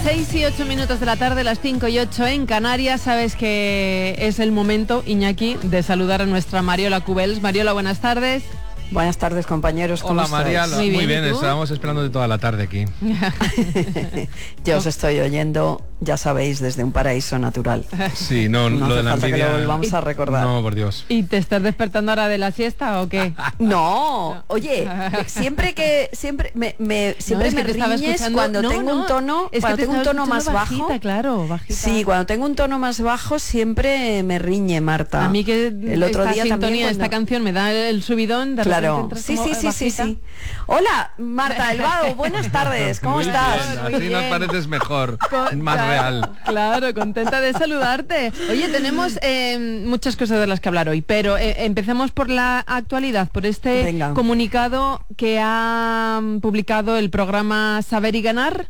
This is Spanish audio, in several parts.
6:08 de la tarde, las 5:08 en Canarias. Sabes que es el momento, Iñaki, de saludar a nuestra Mariola Cubels. Mariola, buenas tardes. Buenas tardes, compañeros. ¿Cómo Hola, Mariala. Muy bien, estábamos esperando de toda la tarde aquí. Yo os estoy oyendo, ya sabéis, desde un paraíso natural. Sí, no lo de la envidia. Que lo volvamos a recordar. No, por Dios. ¿Y te estás despertando ahora de la siesta o qué? No, oye, siempre me riñes cuando tengo un tono, cuando tengo un tono más bajita, bajo. Claro, bajita. Sí, cuando tengo un tono más bajo siempre me riñe, Marta. A mí que el otro día sintonía, también esta canción me da el subidón. De claro. Sí. Hola, Marta Elvado, buenas tardes, ¿cómo estás? Bien, así nos pareces mejor, más real. Claro, contenta de saludarte. Oye, tenemos muchas cosas de las que hablar hoy, pero empecemos por la actualidad, por este comunicado que ha publicado el programa Saber y Ganar,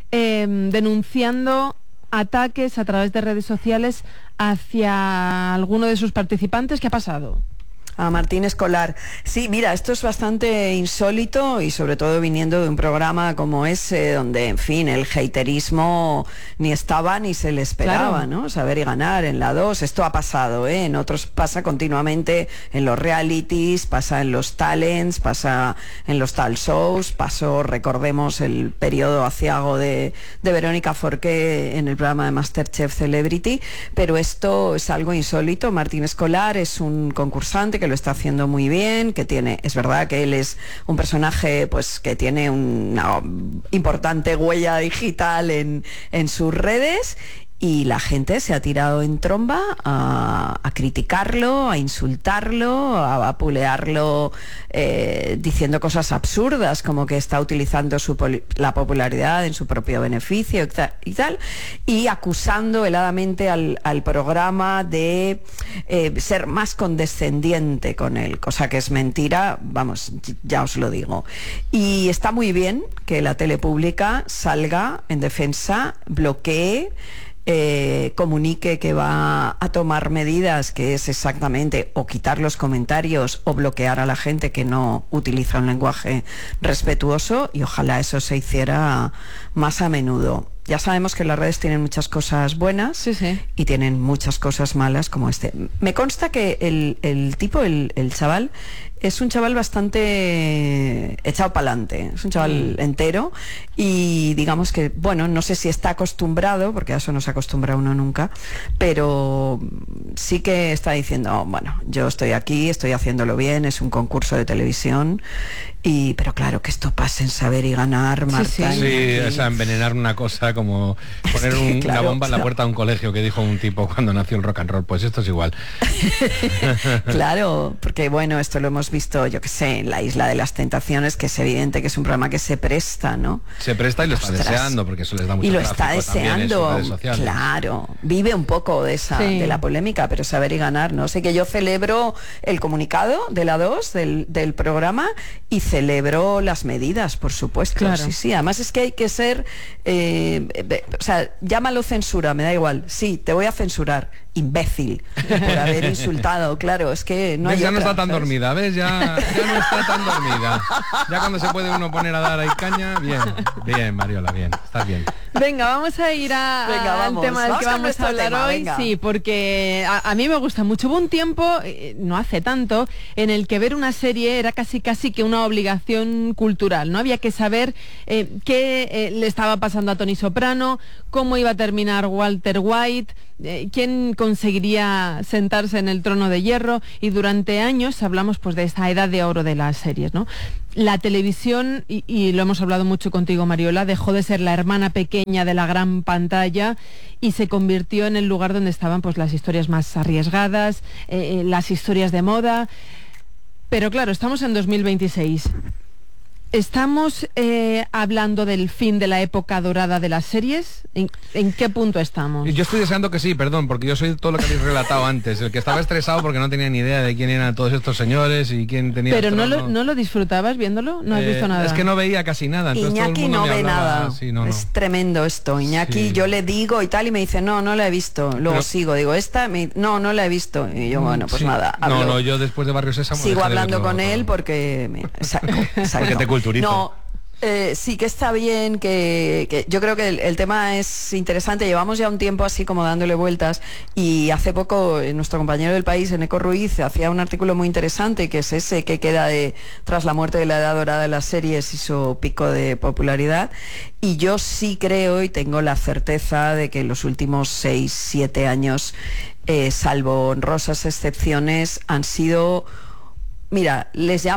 denunciando ataques a través de redes sociales hacia alguno de sus participantes. ¿Qué ha pasado? A Martín Escolar. Sí, mira, esto es bastante insólito y sobre todo viniendo de un programa como ese, donde, en fin, el haterismo ni estaba ni se le esperaba, claro. ¿No? Saber y Ganar en la 2, esto ha pasado, ¿eh? En otros pasa continuamente, en los realities, pasa en los talents, pasa en los tal shows, pasó, recordemos, el periodo aciago de Verónica Forqué en el programa de MasterChef Celebrity, pero esto es algo insólito. Martín Escolar es un concursante que lo está haciendo muy bien, que tiene, es verdad que él es un personaje pues que tiene una importante huella digital en sus redes, y la gente se ha tirado en tromba a criticarlo, a insultarlo, a vapulearlo, diciendo cosas absurdas como que está utilizando la popularidad en su propio beneficio y tal, y acusando heladamente al programa de ser más condescendiente con él, cosa que es mentira, vamos, ya os lo digo. Y está muy bien que la tele pública salga en defensa, bloquee, comunique que va a tomar medidas, que es exactamente o quitar los comentarios o bloquear a la gente que no utiliza un lenguaje respetuoso, y ojalá eso se hiciera más a menudo. Ya sabemos que las redes tienen muchas cosas buenas, sí. Y tienen muchas cosas malas como este. Me consta que el chaval, es un chaval bastante echado para adelante, es un chaval entero, y digamos que, bueno, no sé si está acostumbrado, porque a eso no se acostumbra uno nunca, pero sí que está diciendo, bueno, yo estoy aquí, estoy haciéndolo bien, es un concurso de televisión, pero claro, que esto pase en Saber y Ganar, Marta. Sí, o sea, envenenar una cosa como poner una bomba en la puerta de un colegio, que dijo un tipo cuando nació el rock and roll, pues esto es igual. Claro, porque bueno, esto lo hemos visto, yo que sé, en La Isla de las Tentaciones, que es evidente que es un programa que se presta, ¿no? Se presta y lo está deseando, porque eso les da mucho tráfico. Y lo está deseando, claro, vive un poco de la polémica, pero Saber y Ganar, no sé, que yo celebro el comunicado de la 2 del programa, y celebro las medidas, por supuesto, claro. Sí, además es que hay que ser, o sea, llámalo censura, me da igual, sí, te voy a censurar, imbécil, por haber insultado, claro, es que no hay ya otra, no está tan ¿sabes? dormida, ¿ves? Ya no está tan dormida. Ya cuando se puede uno poner a dar ahí caña, bien, Mariola, bien, estás bien. Venga, vamos a ir al tema del que vamos a hablar hoy, venga. Sí, porque a mí me gusta mucho. Hubo un tiempo, no hace tanto, en el que ver una serie era casi que una obligación cultural, ¿no? Había que saber qué le estaba pasando a Tony Soprano, cómo iba a terminar Walter White, quién conseguiría sentarse en el trono de hierro, y durante años hablamos pues de esta edad de oro de las series, ¿no? La televisión, y lo hemos hablado mucho contigo, Mariola, dejó de ser la hermana pequeña de la gran pantalla y se convirtió en el lugar donde estaban pues las historias más arriesgadas, las historias de moda. Pero claro, estamos en 2026. ¿Estamos hablando del fin de la época dorada de las series? ¿En qué punto estamos? Yo estoy deseando que sí, perdón, porque yo soy todo lo que habéis relatado antes, el que estaba estresado porque no tenía ni idea de quién eran todos estos señores y quién tenía. Pero no lo disfrutabas viéndolo, no has visto nada. Es que no veía casi nada. Iñaki no ve nada. Sí, es tremendo esto. Iñaki, yo le digo y tal, y me dice, no la he visto. Luego sigo, digo, no la he visto. Y yo, bueno, pues nada. Yo después de Barrio Sésamo sigo hablando con él porque me saco. Porque te culturizo. No, Sí, que está bien, que yo creo que el tema es interesante. Llevamos ya un tiempo así como dándole vueltas, y hace poco nuestro compañero del País, Eneco Ruiz, hacía un artículo muy interesante, que es ese que queda tras la muerte de la edad dorada de las series y su pico de popularidad. Y yo sí creo y tengo la certeza de que en los últimos 6, 7 años, salvo honrosas excepciones, han sido... Mira,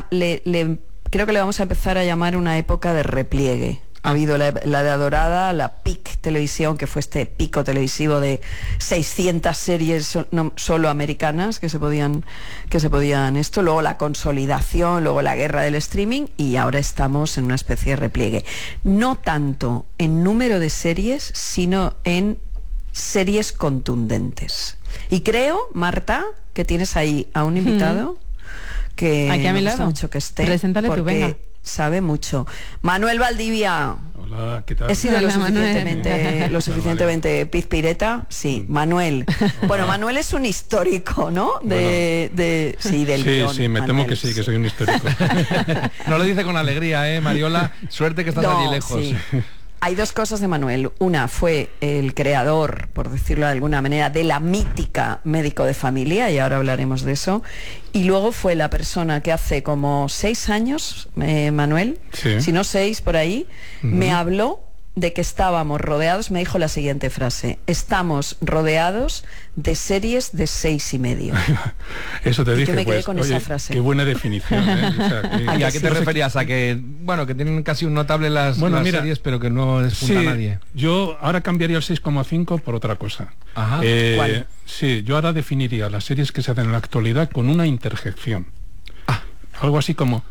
creo que le vamos a empezar a llamar una época de repliegue. Ha habido la edad dorada, la PIC televisión, que fue este pico televisivo de 600 series solo americanas que se podían esto, luego la consolidación, luego la guerra del streaming, y ahora estamos en una especie de repliegue. No tanto en número de series, sino en series contundentes. Y creo, Marta, que tienes ahí a un invitado que aquí a mi me lado. gusta mucho que esté. Preséntale tú, venga. Sabe mucho. Manuel Valdivia. Hola, ¿qué tal? He sido Hola, lo suficientemente pizpireta. Sí, Manuel. Bueno, Manuel es un histórico, ¿no? Del guión. Sí, me temo que sí, que soy un histórico. No lo dice con alegría, Mariola. Suerte que estás allí lejos. Sí. Hay dos cosas de Manuel. Una, fue el creador, por decirlo de alguna manera, de la mítica Médico de Familia, y ahora hablaremos de eso. Y luego fue la persona que hace como 6 años, Manuel, si no 6 por ahí, me habló de que estábamos rodeados, me dijo la siguiente frase: estamos rodeados de series de 6,5. Eso te dije, que me quedé pues, con oye, esa frase. qué buena definición, ¿eh? O sea, ¿Y a qué te referías? A que, bueno, que tienen casi un notable las series, pero que no despunta a nadie. Yo ahora cambiaría el 6,5 por otra cosa. Ajá. ¿Cuál? Sí, yo ahora definiría las series que se hacen en la actualidad con una interjección. Algo así como...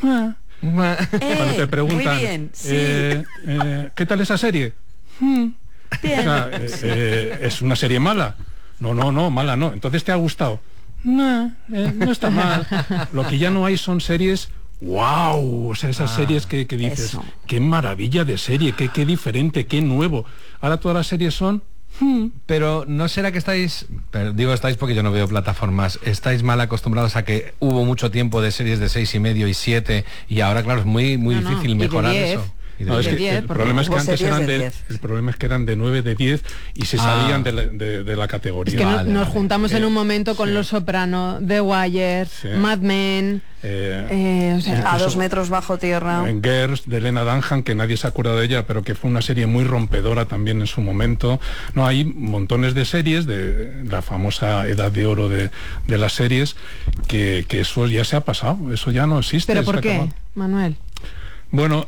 Cuando te preguntan, muy bien, sí. ¿Qué tal esa serie? Bien. O sea, ¿es una serie mala? No, mala no. ¿Entonces te ha gustado? No está mal. Lo que ya no hay son series... ¡Wow! O sea, esas series que dices, eso. ¡qué maravilla de serie! ¡Qué diferente! ¡Qué nuevo! Ahora todas las series son... Pero no será que estáis, digo estáis porque yo no veo plataformas, estáis mal acostumbrados a que hubo mucho tiempo de series de 6,5 y 7, y ahora claro es muy difícil mejorar eso. No, es que 10, el problema es que antes eran de 10. El problema es que eran de 9, de 10 y se salían de la categoría. Es que nos juntamos en un momento con Los Soprano, The Wire, Mad Men, a 2 metros bajo tierra. Girls, de Lena Dunham, que nadie se acuerda de ella, pero que fue una serie muy rompedora también en su momento. No, hay montones de series de la famosa edad de oro de las series que eso ya se ha pasado, eso ya no existe. ¿Pero por qué, Manuel? Bueno,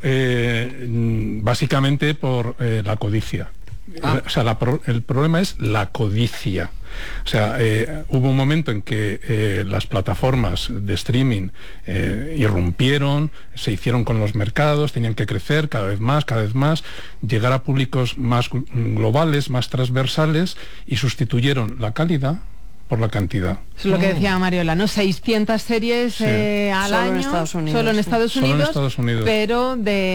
básicamente por la codicia. O sea, el problema es la codicia. O sea, hubo un momento en que las plataformas de streaming irrumpieron, se hicieron con los mercados, tenían que crecer cada vez más, llegar a públicos más globales, más transversales, y sustituyeron la calidad por la cantidad. Eso es lo que decía Mariola, ¿no? 600 series al solo año, solo en Estados Unidos, pero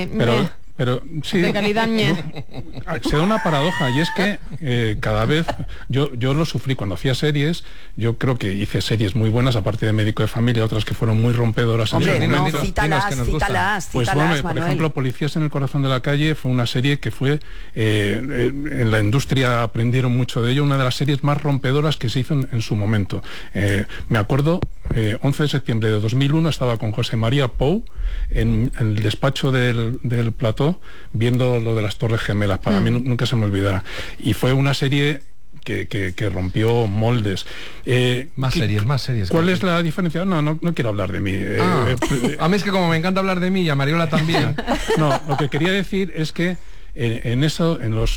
sí, de calidad se da una paradoja, y es que cada vez yo lo sufrí cuando hacía series. Yo creo que hice series muy buenas, aparte de Médico de Familia, otras que fueron muy rompedoras. Hombre, no, cítalas, pues bueno, Manuel. por ejemplo, Policías en el corazón de la calle fue una serie que fue en la industria aprendieron mucho de ello, una de las series más rompedoras que se hizo en su momento. Me acuerdo, 11 de septiembre de 2001 estaba con José María Pou en el despacho del plató viendo lo de las Torres Gemelas. Para mí nunca se me olvidará, y fue una serie que rompió moldes. Más series. ¿Cuál es la diferencia? No quiero hablar de mí. A mí es que como me encanta hablar de mí, y a Mariola también. No, lo que quería decir es que en los